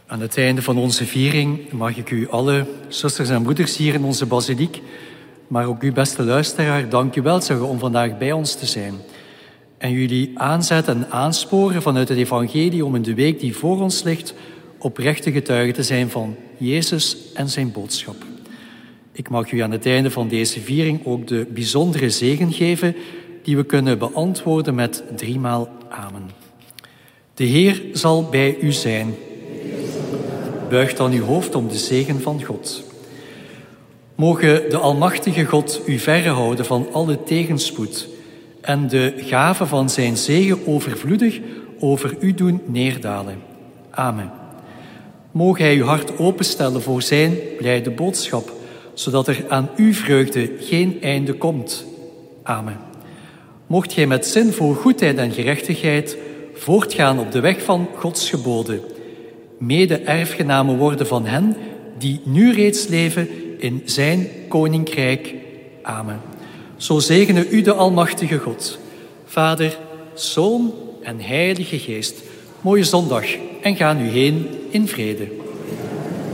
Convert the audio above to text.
Aan het einde van onze viering mag ik u alle zusters en broeders hier in onze basiliek, maar ook u, beste luisteraar, dank u wel zeggen om vandaag bij ons te zijn. En jullie aanzetten en aansporen vanuit het evangelie om in de week die voor ons ligt oprechte getuigen te zijn van Jezus en zijn boodschap. Ik mag u aan het einde van deze viering ook de bijzondere zegen geven die we kunnen beantwoorden met 3-maal amen. De Heer zal bij u zijn. Buig dan uw hoofd om de zegen van God. Mogen de Almachtige God u verrehouden van alle tegenspoed en de gave van zijn zegen overvloedig over u doen neerdalen. Amen. Mogen hij uw hart openstellen voor zijn blijde boodschap, zodat er aan uw vreugde geen einde komt. Amen. Mocht gij met zin voor goedheid en gerechtigheid voortgaan op de weg van Gods geboden, mede erfgenamen worden van hen die nu reeds leven in zijn koninkrijk. Amen. Zo zegene u de Almachtige God, Vader, Zoon en Heilige Geest. Mooie zondag en ga nu heen in vrede.